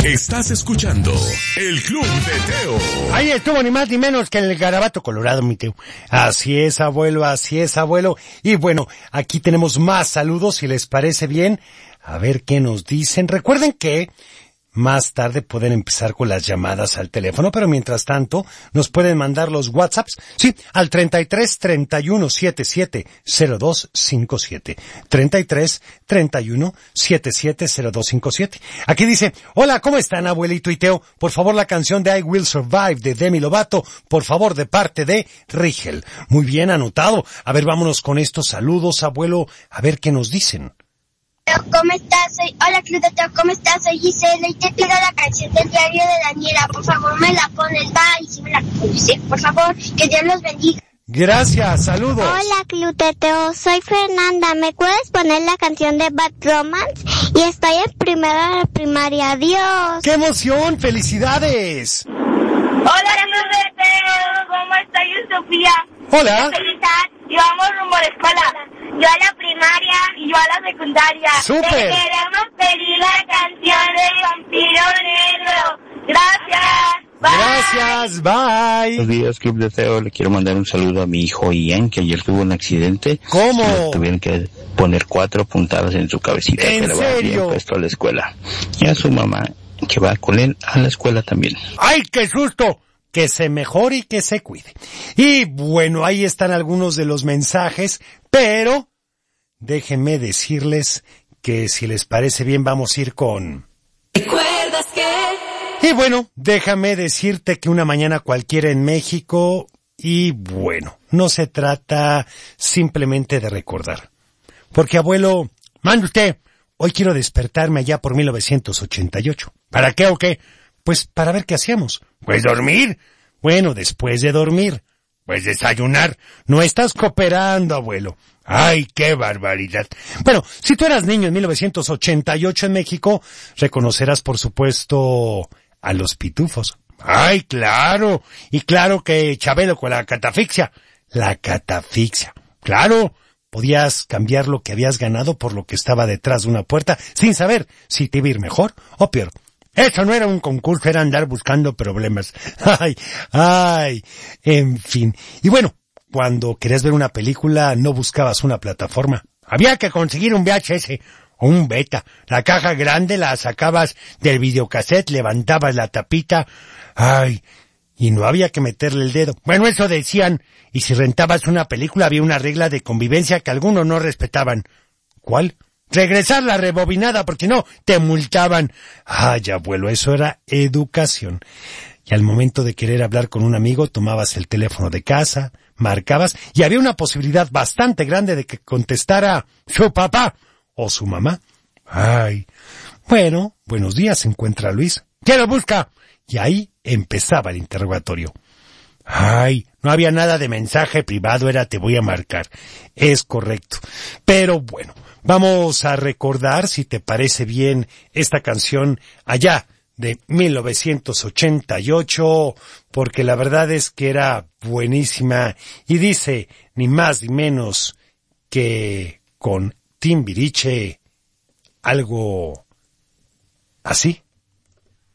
Estás escuchando El Club de Teo. Ahí estuvo ni más ni menos que el Garabato Colorado, mi Teo. Así es, abuelo, así es, abuelo. Y bueno, aquí tenemos más saludos, si les parece bien. A ver qué nos dicen. Recuerden que más tarde pueden empezar con las llamadas al teléfono, pero mientras tanto nos pueden mandar los WhatsApps, sí, al 33 31 77 0257. 33 31 77 0257. Aquí dice: hola, ¿cómo están, abuelito y Teo? Por favor, la canción de I Will Survive de Demi Lovato, por favor, de parte de Rigel. Muy bien, anotado. A ver, vámonos con estos saludos, abuelo, a ver qué nos dicen. ¿Cómo estás? Hola, Club de Teo, ¿cómo estás? Soy Gisela y te pido la canción del diario de Daniela. Por favor, me la pones, y si me la pones, por favor, que Dios los bendiga. Gracias, saludos. Hola, Club de Teo, soy Fernanda. ¿Me puedes poner la canción de Bad Romance? Y estoy en primera de primaria. Adiós. ¡Qué emoción! ¡Felicidades! Hola, Club de Teo, ¿cómo estás? Yo, Sofía. Hola. Y vamos rumbo a la escuela. Yo a la primaria y yo a la secundaria. ¡Súper! Te queremos pedir la canción de Vampiro Negro. Gracias. Bye. Gracias, bye. Buenos días, Club de Teo. Le quiero mandar un saludo a mi hijo Ian, que ayer tuvo un accidente. ¿Cómo? Le tuvieron que poner 4 puntadas en su cabecita. ¿En pero va bien serio? puesto a la escuela. Y a su mamá, que va con él a la escuela también. ¡Ay, qué susto! Que se mejore y que se cuide. Y bueno, ahí están algunos de los mensajes, pero déjenme decirles que si les parece bien vamos a ir con... ¿Recuerdas que? Y bueno, déjame decirte que una mañana cualquiera en México, y bueno, no se trata simplemente de recordar. Porque abuelo, mande usted, hoy quiero despertarme allá por 1988. ¿Para qué o qué? Pues para ver qué hacíamos. Pues dormir. Bueno, después de dormir, pues desayunar. No estás cooperando, abuelo. ¡Ay, qué barbaridad! Bueno, si tú eras niño en 1988 en México, reconocerás, por supuesto, a los Pitufos. ¡Ay, claro! Y claro que Chabelo con la catafixia. La catafixia. ¡Claro! Podías cambiar lo que habías ganado por lo que estaba detrás de una puerta, sin saber si te iba a ir mejor o peor. Eso no era un concurso, era andar buscando problemas. ¡Ay! En fin. Y bueno, cuando querías ver una película, no buscabas una plataforma. Había que conseguir un VHS o un beta. La caja grande la sacabas del videocassette, levantabas la tapita. ¡Ay! Y no había que meterle el dedo. Bueno, eso decían. Y si rentabas una película, había una regla de convivencia que algunos no respetaban. ¿Cuál? Regresar la rebobinada, porque no, te multaban. Ay, abuelo, eso era educación. Y al momento de querer hablar con un amigo, tomabas el teléfono de casa, marcabas, y había una posibilidad bastante grande de que contestara su papá o su mamá. Ay, bueno, buenos días, se encuentra Luis. ¿Quién lo busca? Y ahí empezaba el interrogatorio. Ay, no había nada de mensaje privado, era te voy a marcar. Es correcto. Pero bueno, vamos a recordar, si te parece bien, esta canción allá de 1988, porque la verdad es que era buenísima y dice ni más ni menos que con Timbiriche algo así.